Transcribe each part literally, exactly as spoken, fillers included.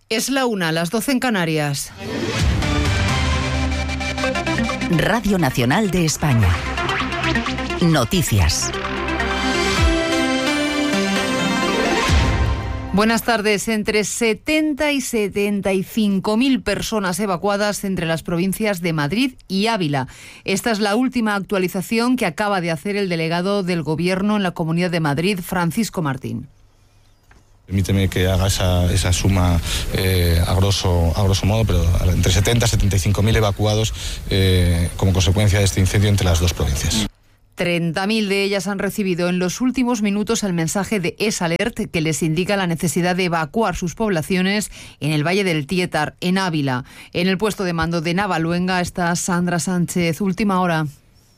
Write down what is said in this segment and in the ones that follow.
Es la una, las doce en Canarias. Radio Nacional de España. Noticias. Buenas tardes. Entre setenta y setenta y cinco mil personas evacuadas entre las provincias de Madrid y Ávila. Esta es la última actualización que acaba de hacer el delegado del Gobierno en la Comunidad de Madrid, Francisco Martín. Permíteme que haga esa, esa suma eh, a, grosso, a grosso modo, pero entre setenta y setenta y cinco mil evacuados eh, como consecuencia de este incendio entre las dos provincias. treinta mil de ellas han recibido en los últimos minutos el mensaje de EsAlert que les indica la necesidad de evacuar sus poblaciones en el Valle del Tietar, en Ávila. En el puesto de mando de Navaluenga está Sandra Sánchez. Última hora.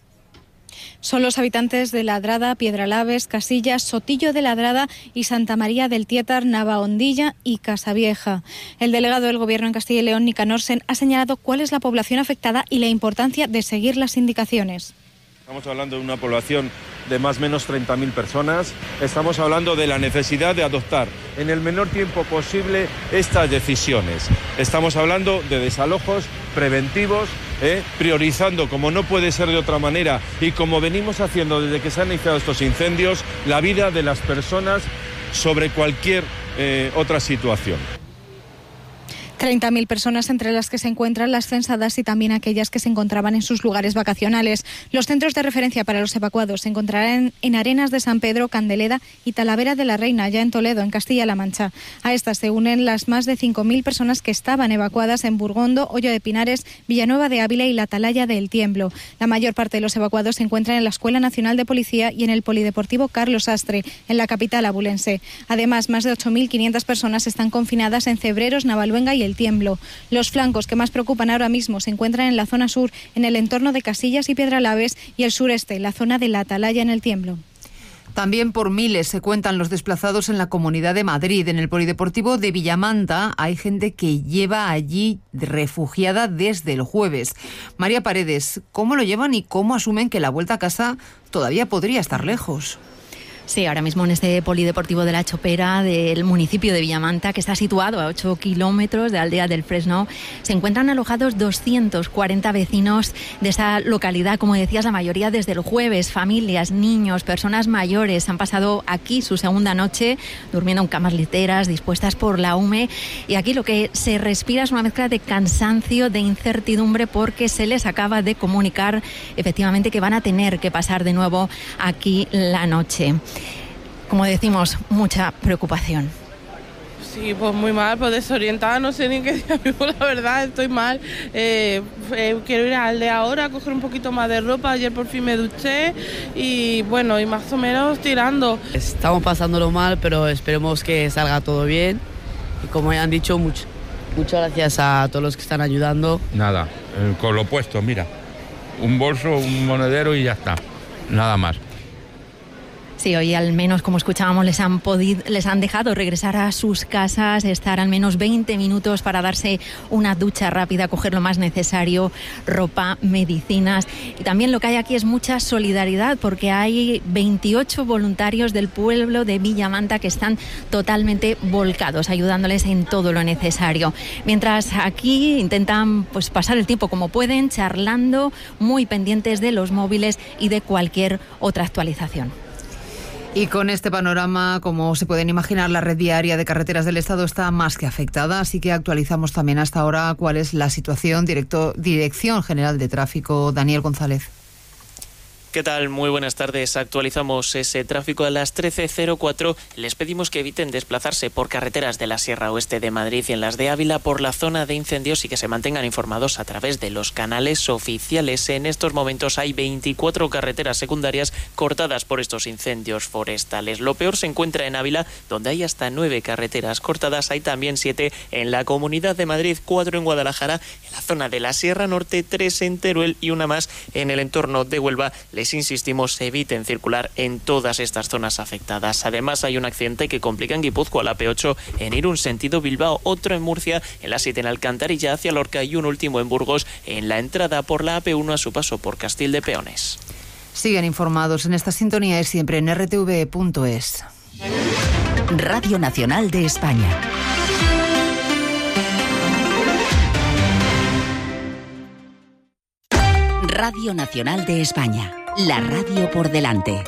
Son los habitantes de Ladrada, Piedralaves, Casillas, Sotillo de Ladrada y Santa María del Tietar, Navahondilla y Casavieja. El delegado del Gobierno en Castilla y León, Nicanor Sen, ha señalado cuál es la población afectada y la importancia de seguir las indicaciones. Estamos hablando de una población de más o menos treinta mil personas. Estamos hablando de la necesidad de adoptar en el menor tiempo posible estas decisiones. Estamos hablando de desalojos preventivos, eh, priorizando, como no puede ser de otra manera, y como venimos haciendo desde que se han iniciado estos incendios, la vida de las personas sobre cualquier eh, otra situación. treinta mil personas, entre las que se encuentran las censadas y también aquellas que se encontraban en sus lugares vacacionales. Los centros de referencia para los evacuados se encontrarán en Arenas de San Pedro, Candeleda y Talavera de la Reina, ya en Toledo, en Castilla-La Mancha. A estas se unen las más de cinco mil personas que estaban evacuadas en Burgondo, Hoyo de Pinares, Villanueva de Ávila y la Atalaya del Tiemblo. La mayor parte de los evacuados se encuentran en la Escuela Nacional de Policía y en el Polideportivo Carlos Astre, en la capital abulense. Además, más de ocho mil quinientas personas están confinadas en Cebreros, Navaluenga y el Tiemblo. Los flancos que más preocupan ahora mismo se encuentran en la zona sur, en el entorno de Casillas y Piedralaves, y el sureste, la zona de la Atalaya en el Tiemblo. También por miles se cuentan los desplazados en la Comunidad de Madrid. En el Polideportivo de Villamanta hay gente que lleva allí refugiada desde el jueves. María Paredes, ¿cómo lo llevan y cómo asumen que la vuelta a casa todavía podría estar lejos? Sí, ahora mismo en este polideportivo de La Chopera del municipio de Villamanta, que está situado a ocho kilómetros de Aldea del Fresno, se encuentran alojados doscientos cuarenta vecinos de esa localidad, como decías, la mayoría desde el jueves, familias, niños, personas mayores. Han pasado aquí su segunda noche durmiendo en camas literas, dispuestas por la U M E, y aquí lo que se respira es una mezcla de cansancio, de incertidumbre, porque se les acaba de comunicar efectivamente que van a tener que pasar de nuevo aquí la noche. Como decimos, mucha preocupación. Sí, pues muy mal, pues desorientada, no sé ni qué día vivo, la verdad, estoy mal. Eh, eh, quiero ir al de ahora a coger un poquito más de ropa, ayer por fin me duché y bueno, y más o menos tirando. Estamos pasándolo mal, pero esperemos que salga todo bien y como ya han dicho, much, muchas gracias a todos los que están ayudando. Nada, eh, con lo puesto, mira, un bolso, un monedero y ya está, nada más. Sí, hoy al menos, como escuchábamos, les han podido, les han dejado regresar a sus casas, estar al menos veinte minutos para darse una ducha rápida, coger lo más necesario, ropa, medicinas. Y también lo que hay aquí es mucha solidaridad, porque hay veintiocho voluntarios del pueblo de Villamanta que están totalmente volcados, ayudándoles en todo lo necesario. Mientras aquí intentan pues pasar el tiempo como pueden, charlando, muy pendientes de los móviles y de cualquier otra actualización. Y con este panorama, como se pueden imaginar, la red viaria de carreteras del Estado está más que afectada, así que actualizamos también hasta ahora cuál es la situación. Directo, Dirección General de Tráfico, Daniel González. ¿Qué tal? Muy buenas tardes. Actualizamos ese tráfico a las trece cero cuatro. Les pedimos que eviten desplazarse por carreteras de la Sierra Oeste de Madrid y en las de Ávila por la zona de incendios y que se mantengan informados a través de los canales oficiales. En estos momentos hay veinticuatro carreteras secundarias cortadas por estos incendios forestales. Lo peor se encuentra en Ávila, donde hay hasta nueve carreteras cortadas. Hay también siete en la Comunidad de Madrid, cuatro en Guadalajara, en la zona de la Sierra Norte, tres en Teruel y una más en el entorno de Huelva. Les insistimos, eviten circular en todas estas zonas afectadas. Además, hay un accidente que complica en Guipúzcoa, la P ocho, en ir un sentido Bilbao, otro en Murcia, en la siete en Alcantarilla hacia Lorca y un último en Burgos, en la entrada por la A P uno a su paso por Castil de Peones. Siguen informados en esta sintonía y siempre en r t v punto es. Radio Nacional de España. Radio Nacional de España, la radio por delante.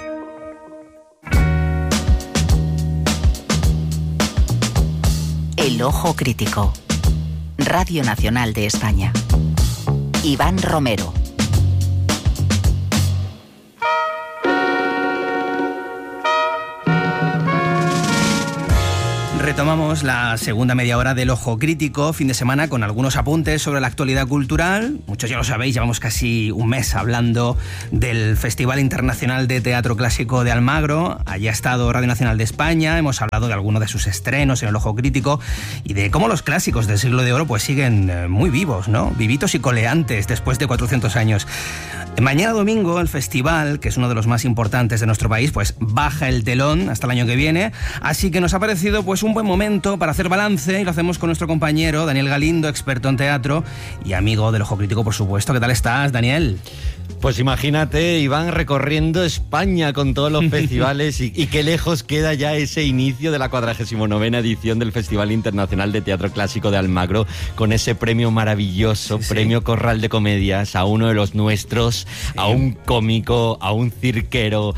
El Ojo Crítico. Radio Nacional de España. Iván Romero. Retomamos la segunda media hora del Ojo Crítico, fin de semana, con algunos apuntes sobre la actualidad cultural. Muchos ya lo sabéis, llevamos casi un mes hablando del Festival Internacional de Teatro Clásico de Almagro. Allí ha estado Radio Nacional de España, hemos hablado de algunos de sus estrenos en el Ojo Crítico y de cómo los clásicos del siglo de oro pues siguen muy vivos, ¿no? Vivitos y coleantes después de cuatrocientos años. Mañana domingo el festival, que es uno de los más importantes de nuestro país, pues baja el telón hasta el año que viene, así que nos ha parecido pues un buen momento para hacer balance y lo hacemos con nuestro compañero Daniel Galindo, experto en teatro y amigo del Ojo Crítico, por supuesto. ¿Qué tal estás, Daniel? Pues imagínate, Iván, recorriendo España con todos los festivales y, y qué lejos queda ya ese inicio de la cuadragésima novena edición del Festival Internacional de Teatro Clásico de Almagro, con ese premio maravilloso, sí, premio Corral de Comedias, a uno de los nuestros, sí, a un cómico, a un cirquero,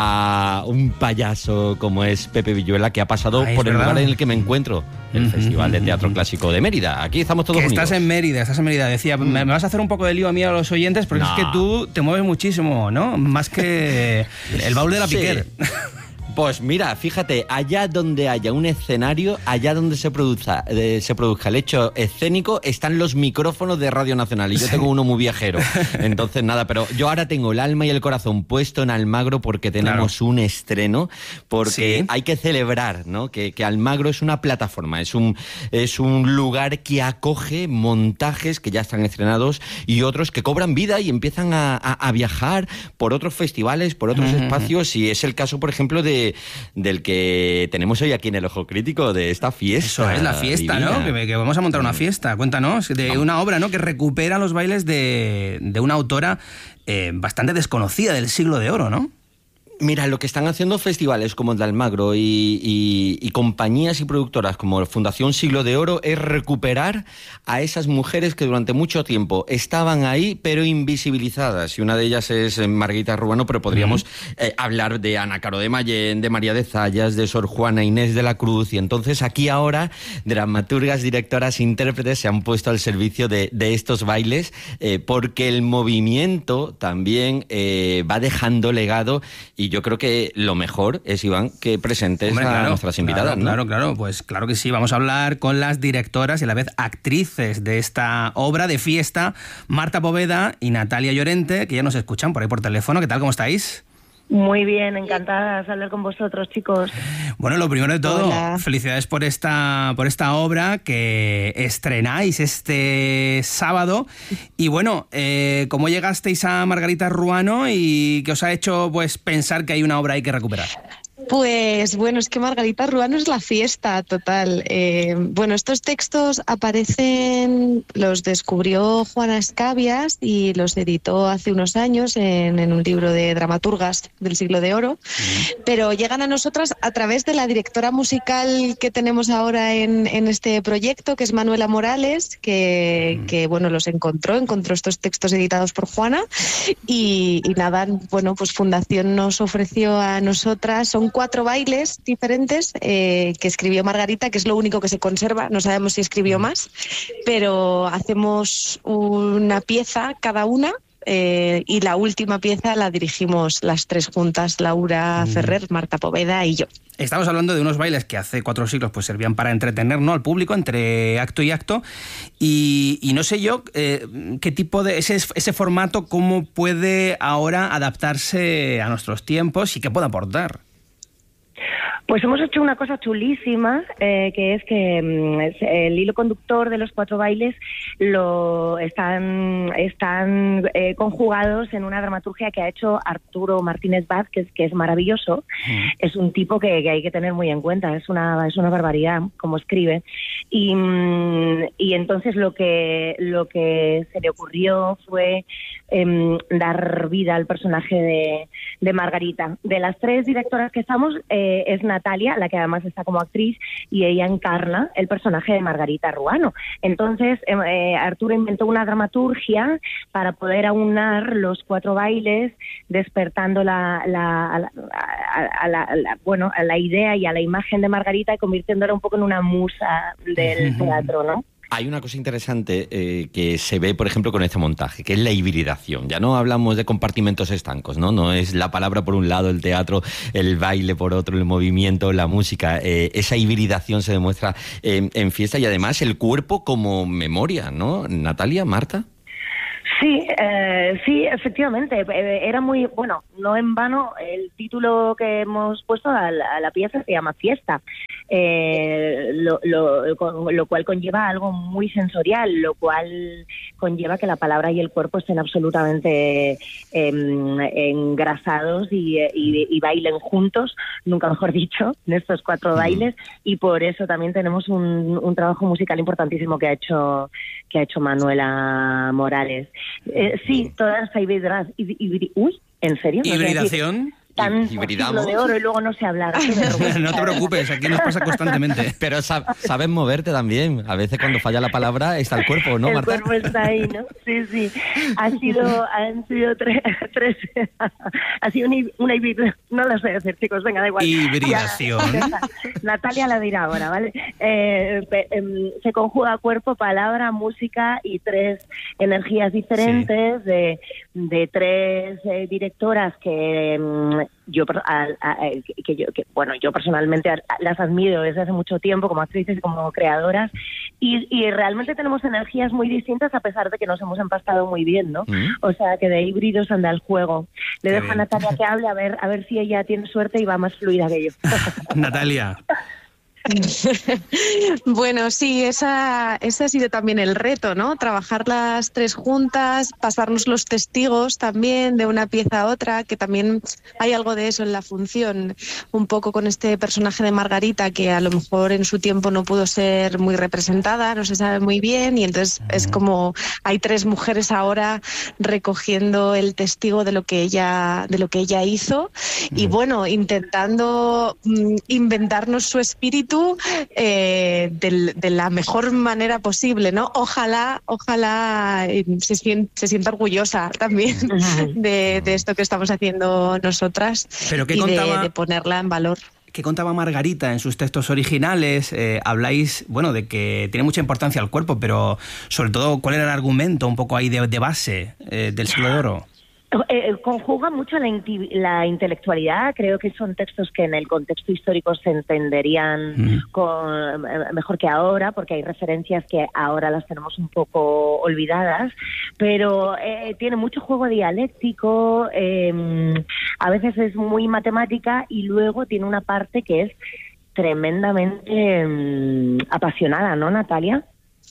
a un payaso como es Pepe Villuela, que ha pasado Ay, por el lugar en el que me encuentro, el uh-huh, Festival de Teatro uh-huh. Clásico de Mérida. Aquí estamos todos que unidos. Estás en Mérida, estás en Mérida. Decía, mm. me vas a hacer un poco de lío a mí a los oyentes, porque no. es que tú te mueves muchísimo, ¿no? Más que el baúl de la Piquer. Sí. Pues mira, fíjate, allá donde haya un escenario, allá donde se produzca, eh, se produzca el hecho escénico, están los micrófonos de Radio Nacional y yo tengo uno muy viajero. Entonces nada, pero yo ahora tengo el alma y el corazón puesto en Almagro porque tenemos claro. un estreno, porque sí. hay que celebrar, ¿no? Que, que Almagro es una plataforma, es un, es un lugar que acoge montajes que ya están estrenados y otros que cobran vida y empiezan a, a, a viajar por otros festivales, por otros uh-huh. espacios, y es el caso, por ejemplo, de del que tenemos hoy aquí en el Ojo Crítico, de esta fiesta. Eso es, la fiesta, divina. ¿no? Que, que vamos a montar una fiesta. Cuéntanos, de una obra, ¿no? Que recupera los bailes de, de una autora eh, bastante desconocida del siglo de oro, ¿no? Mira, lo que están haciendo festivales como el de Almagro y, y, y compañías y productoras como Fundación Siglo de Oro es recuperar a esas mujeres que durante mucho tiempo estaban ahí pero invisibilizadas, y una de ellas es Margarita Ruano, pero podríamos uh-huh. eh, hablar de Ana Caro de Mayén, de María de Zayas, de Sor Juana Inés de la Cruz, y entonces aquí ahora dramaturgas, directoras, intérpretes se han puesto al servicio de, de estos bailes eh, porque el movimiento también eh, va dejando legado. Y yo creo que lo mejor es, Iván, que presentes Hombre, claro, a nuestras invitadas, claro, ¿no? Claro, claro, pues claro que sí. Vamos a hablar con las directoras y a la vez actrices de esta obra de fiesta, Marta Poveda y Natalia Llorente, que ya nos escuchan por ahí por teléfono. ¿Qué tal? ¿Cómo estáis? Muy bien, encantada de hablar con vosotros, chicos. Bueno, lo primero de todo, Hola. felicidades por esta, por esta obra que estrenáis este sábado. Y bueno, eh, ¿cómo llegasteis a Margarita Ruano y qué os ha hecho pues pensar que hay una obra ahí que recuperar? Pues bueno, es que Margarita Ruano es la fiesta total. Eh, bueno, estos textos aparecen, los descubrió Juana Escabias y los editó hace unos años en, en un libro de dramaturgas del siglo de oro, pero llegan a nosotras a través de la directora musical que tenemos ahora en, en este proyecto, que es Manuela Morales, que, que bueno, los encontró, encontró estos textos editados por Juana y, y nada, bueno, pues Fundación nos ofreció a nosotras, son cuatro bailes diferentes eh, que escribió Margarita, que es lo único que se conserva, no sabemos si escribió más, pero hacemos una pieza cada una eh, y la última pieza la dirigimos las tres juntas, Laura Ferrer, Marta Poveda y yo. Estamos hablando de unos bailes que hace cuatro siglos pues servían para entretener, ¿no?, al público entre acto y acto, y, y no sé yo eh, qué tipo de ese, ese formato, cómo puede ahora adaptarse a nuestros tiempos y qué puede aportar. Pues hemos hecho una cosa chulísima, eh, que es que mm, es el hilo conductor de los cuatro bailes lo están están eh, conjugados en una dramaturgia que ha hecho Arturo Martínez Vázquez, que es maravilloso. Mm. Es un tipo que, que hay que tener muy en cuenta, es una es una barbaridad como escribe. Y, mm, y entonces lo que lo que se le ocurrió fue eh, dar vida al personaje de, de Margarita. De las tres directoras que estamos, eh, es Natalia Natalia, la que además está como actriz, y ella encarna el personaje de Margarita Ruano. Entonces, eh, Arturo inventó una dramaturgia para poder aunar los cuatro bailes, despertando la, la, a la, a la, a la, bueno, a la idea y a la imagen de Margarita y convirtiéndola un poco en una musa del teatro, ¿no? Hay una cosa interesante eh, que se ve, por ejemplo, con este montaje, que es la hibridación. Ya no hablamos de compartimentos estancos, ¿no? No es la palabra por un lado, el teatro, el baile por otro, el movimiento, la música. Eh, esa hibridación se demuestra eh, en fiesta y además el cuerpo como memoria, ¿no? Natalia, Marta. Sí, eh, sí, efectivamente. Era muy, bueno, no en vano, el título que hemos puesto a la, a la pieza se llama Fiesta, eh, lo, lo, lo cual conlleva algo muy sensorial, lo cual conlleva que la palabra y el cuerpo estén absolutamente eh, engrasados y, y, y bailen juntos, nunca mejor dicho, en estos cuatro bailes, y por eso también tenemos un, un trabajo musical importantísimo que ha hecho que ha hecho Manuela Morales. Eh, sí, toda esa hibridación. Uy, ¿en serio? ¿No ¿Hibridación? Tan siglo de oro y luego no sé hablar. No te preocupes, aquí nos pasa constantemente. Pero sab- sabes moverte también. A veces cuando falla la palabra está el cuerpo, ¿no, el Marta? El cuerpo está ahí, ¿no? Sí, sí. Ha sido, han sido tres, tres ha sido una, una hibridación, no lo sé decir, chicos, venga, da igual. Hibridación. Ya, Natalia la dirá ahora, ¿vale? Eh, pe, eh, se conjuga cuerpo, palabra, música y tres energías diferentes, sí, de, de tres eh, directoras que eh, yo a, a, que yo que bueno yo personalmente las admiro desde hace mucho tiempo como actrices y como creadoras y, y realmente tenemos energías muy distintas a pesar de que nos hemos empastado muy bien, ¿no? Mm. O sea que de híbridos anda el juego. Le Qué dejo bien. a Natalia que hable a ver a ver si ella tiene suerte y va más fluida que yo. Natalia. Bueno, sí, esa, ese ha sido también el reto, ¿no? Trabajar las tres juntas, pasarnos los testigos también de una pieza a otra, que también hay algo de eso en la función, un poco con este personaje de Margarita, que a lo mejor en su tiempo no pudo ser muy representada, no se sabe muy bien, y entonces es como hay tres mujeres ahora recogiendo el testigo de lo que ella, de lo que ella hizo, y bueno, intentando mm, inventarnos su espíritu Eh, de, de la mejor manera posible, ¿no? Ojalá, ojalá eh, se, sienta, se sienta orgullosa también de, de esto que estamos haciendo nosotras. Pero ¿qué y contaba, de, de ponerla en valor. ¿Qué contaba Margarita en sus textos originales? Eh, habláis, bueno, de que tiene mucha importancia el cuerpo, pero sobre todo, ¿cuál era el argumento un poco ahí de, de base eh, del siglo de oro? Eh, conjuga mucho la, inti- la intelectualidad. Creo que son textos que en el contexto histórico se entenderían mm. con, eh, mejor que ahora, porque hay referencias que ahora las tenemos un poco olvidadas, pero eh, tiene mucho juego dialéctico, eh, a veces es muy matemática y luego tiene una parte que es tremendamente eh, apasionada, ¿no, Natalia?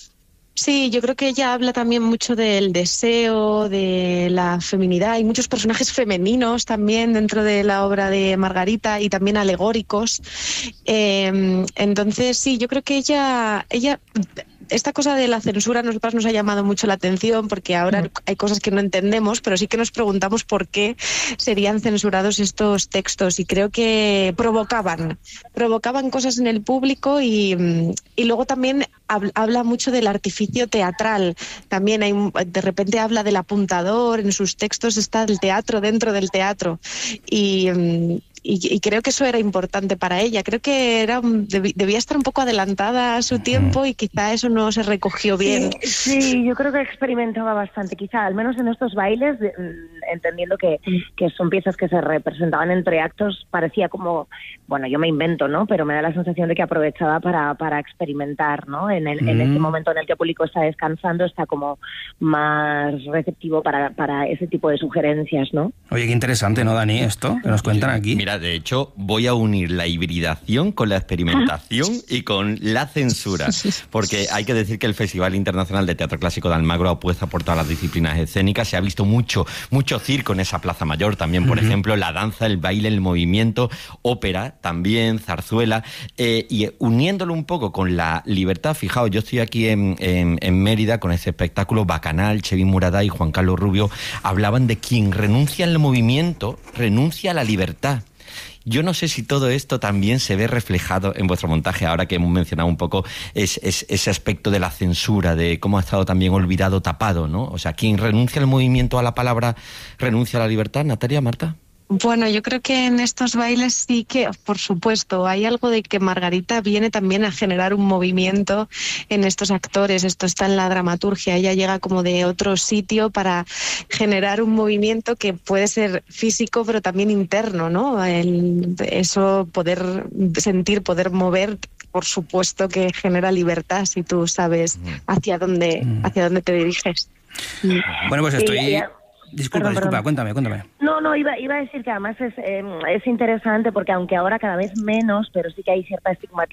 Sí, yo creo que ella habla también mucho del deseo, de la feminidad. Hay muchos personajes femeninos también dentro de la obra de Margarita y también alegóricos. Eh, entonces, sí, yo creo que ella... ella esta cosa de la censura a nosotras nos ha llamado mucho la atención porque ahora mm. hay cosas que no entendemos, pero sí que nos preguntamos por qué serían censurados estos textos y creo que provocaban, provocaban cosas en el público y, y luego también habla mucho del artificio teatral. También hay, de repente habla del apuntador, en sus textos está el teatro dentro del teatro y... Y, y creo que eso era importante para ella. Creo que era debía estar un poco adelantada a su tiempo y quizá eso no se recogió bien. Sí, sí, yo creo que experimentaba bastante. Quizá, al menos en estos bailes, entendiendo que, que son piezas que se representaban entre actos, parecía como, bueno, yo me invento, ¿no? Pero me da la sensación de que aprovechaba para, para experimentar, ¿no? En, el, mm. en ese momento en el que el público está descansando, está como más receptivo para, para ese tipo de sugerencias, ¿no? Oye, qué interesante, ¿no, Dani? Esto que nos cuentan aquí. Mira, de hecho, voy a unir la hibridación con la experimentación y con la censura, porque hay que decir que el Festival Internacional de Teatro Clásico de Almagro apuesta por todas las disciplinas escénicas. Se ha visto mucho, mucho circo en esa Plaza Mayor también, por uh-huh. ejemplo, la danza, el baile, el movimiento, ópera también, zarzuela, eh, y uniéndolo un poco con la libertad. Fijaos, yo estoy aquí en, en, en Mérida con ese espectáculo Bacanal. Chevin Muradá y Juan Carlos Rubio hablaban de quien renuncia al movimiento, renuncia a la libertad. Yo no sé si todo esto también se ve reflejado en vuestro montaje, ahora que hemos mencionado un poco es, es, ese aspecto de la censura, de cómo ha estado también olvidado, tapado, ¿no? O sea, quien renuncia al movimiento, a la palabra, renuncia a la libertad. Natalia, Marta. Bueno, yo creo que en estos bailes sí que, por supuesto, hay algo de que Margarita viene también a generar un movimiento en estos actores. Esto está en la dramaturgia. Ella llega como de otro sitio para generar un movimiento que puede ser físico, pero también interno, ¿no? El, eso, poder sentir, poder mover, por supuesto que genera libertad si tú sabes hacia dónde, hacia dónde te diriges. Bueno, pues estoy... Y, y, Disculpa, perdón, disculpa, perdón. cuéntame, cuéntame. No, no, iba, iba a decir que además es, eh, es interesante porque aunque ahora cada vez menos, pero sí que hay cierta estigmatización